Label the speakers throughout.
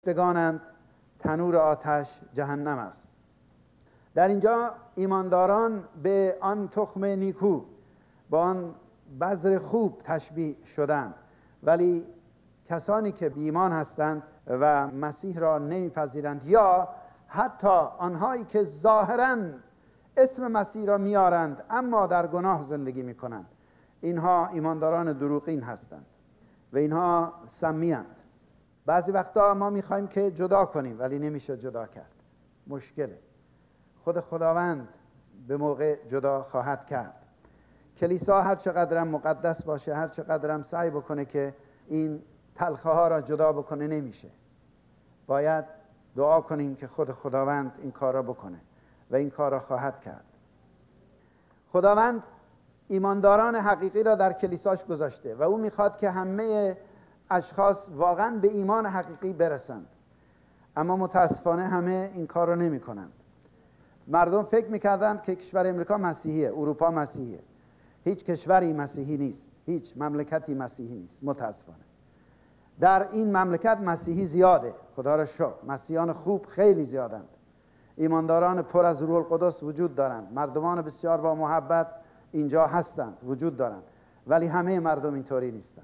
Speaker 1: بگانند تنور آتش جهنم است. در اینجا ایمانداران به آن تخم نیکو، با آن بذر خوب تشبیه شدند، ولی کسانی که بی ایمان هستند و مسیح را نمیپذیرند، یا حتی آنهایی که ظاهراً اسم مسیح را میارند اما در گناه زندگی میکنند، اینها ایمانداران دروغین هستند و اینها سمی‌اند. بعضی وقتا ما میخوایم که جدا کنیم ولی نمیشه جدا کرد، مشکله. خود خداوند به موقع جدا خواهد کرد. کلیسا هر چقدرم مقدس باشه، هر چقدرم سعی بکنه که این تلخه ها را جدا بکنه، نمیشه. باید دعا کنیم که خود خداوند این کار را بکنه و این کار را خواهد کرد. خداوند ایمانداران حقیقی را در کلیساش گذاشته و او میخواد که همه اشخاص واقعا به ایمان حقیقی برسند، اما متاسفانه همه این کار را نمی کنند. مردم فکر میکردند که کشور امریکا مسیحیه، اروپا مسیحیه. هیچ کشوری مسیحی نیست، هیچ مملکتی مسیحی نیست. متاسفانه در این مملکت مسیحی زیاده، خدا را شکر، مسیحیان خوب خیلی زیادند، ایمانداران پر از روح القدس وجود دارند، مردمان بسیار با محبت اینجا هستند، وجود دارند، ولی همه مردم اینطوری نیستند.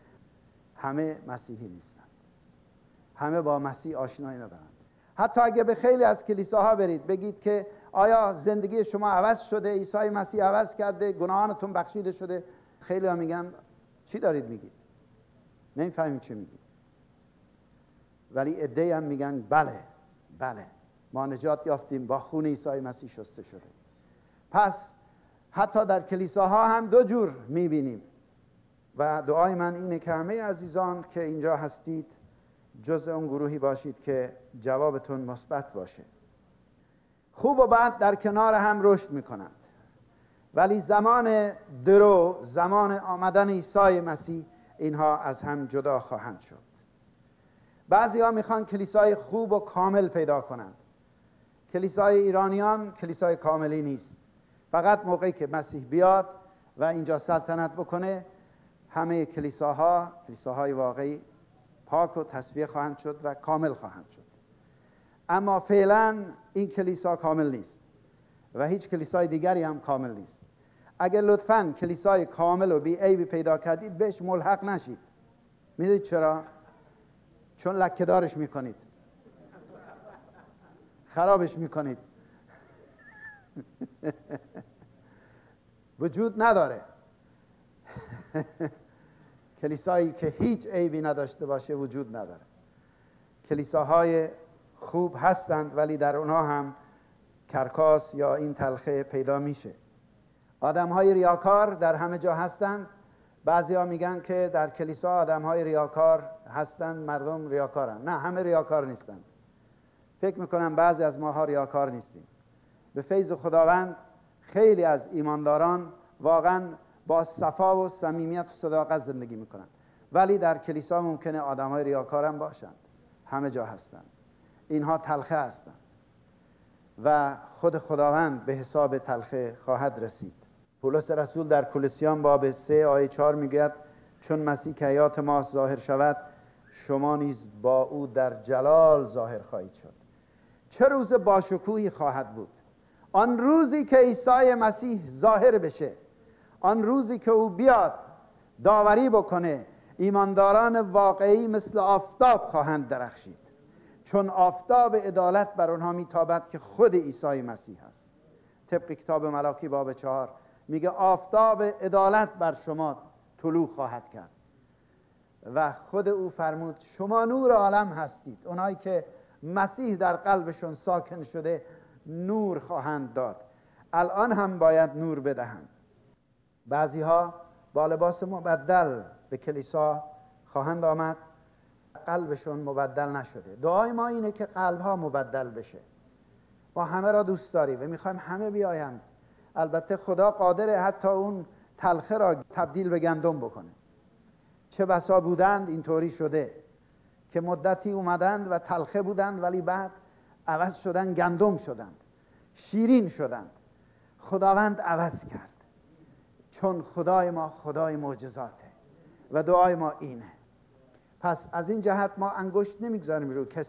Speaker 1: همه مسیحی نیستند، همه با مسیح آشنایی ندارند. حتی اگه به خیلی از کلیساها برید بگید که آیا زندگی شما عوض شده، عیسی مسیح عوض کرده، گناهانتون بخشیده شده، خیلی ها میگن چی دارید میگید؟ نمیفهمیم چی میگید. ولی عده‌ای هم میگن بله ما نجات یافتیم، با خون عیسی مسیح شسته شده. پس حتی در کلیساها هم دو جور میبینیم و دعای من اینه که همه عزیزان که اینجا هستید جزء اون گروهی باشید که جوابتون مثبت باشه. خوب و بد در کنار هم رشد میکنند، ولی زمان درو، زمان آمدن عیسی مسیح، اینها از هم جدا خواهند شد. بعضی ها میخوان کلیسای خوب و کامل پیدا کنند. کلیسای ایرانیان کلیسای کاملی نیست. فقط موقعی که مسیح بیاد و اینجا سلطنت بکنه، همه کلیساهای واقعی پاک و تصفیه خواهند شد و کامل خواهند شد. اما فعلا این کلیسا کامل نیست و هیچ کلیسای دیگری هم کامل نیست. اگر لطفاً کلیسای کامل و بی عیبی پیدا کردید بهش ملحق نشید. میدونید چرا؟ چون لکه‌دارش میکنید، خرابش میکنید. وجود نداره. کلیسایی که هیچ عیبی نداشته باشه وجود نداره. کلیساهای خوب هستند ولی در اونها هم کرکاس یا این تلخه پیدا میشه. آدمهای ریاکار در همه جا هستند. بعضی ها میگن که در کلیسا آدمهای ریاکار هستند، مردم ریاکارن. نه، همه ریاکار نیستند. فکر میکنم بعضی از ماها ریاکار نیستیم. به فیض خداوند خیلی از ایمانداران واقعا با صفا و صمیمیت و صداقت زندگی میکنن، ولی در کلیسا ممکنه آدم‌های ریاکار هم باشند. همه جا هستند. اینها تلخه هستند و خود خداوند به حساب تلخه خواهد رسید. پولس رسول در کولوسیان باب 3 آیه 4 میگوید چون مسیح که حیات ما ظاهر شود، شما نیز با او در جلال ظاهر خواهید شد. چه روز باشکوهی خواهد بود! آن روزی که عیسی مسیح ظاهر بشه، آن روزی که او بیاد داوری بکنه، ایمانداران واقعی مثل آفتاب خواهند درخشید، چون آفتاب عدالت بر آنها میتابد که خود عیسی مسیح است. طبق کتاب ملاکی باب 4 میگه آفتاب عدالت بر شما طلوع خواهد کرد و خود او فرمود شما نور عالم هستید. اونایی که مسیح در قلبشون ساکن شده نور خواهند داد. الان هم باید نور بدهند. بعضی ها با لباس مبدل به کلیسا خواهند آمد، قلبشون مبدل نشده. دعای ما اینه که قلبها مبدل بشه. ما همه را دوست داریم و میخوایم همه بیایند. البته خدا قادره حتی اون تلخه را تبدیل به گندم بکنه. چه بسا بودند اینطوری شده که مدتی اومدند و تلخه بودند ولی بعد عوض شدند، گندم شدند، شیرین شدند. خداوند عوض کرد، چون خدای ما خدای معجزاته و دعای ما اینه. پس از این جهت ما انگشت نمیگذاریم رو کسی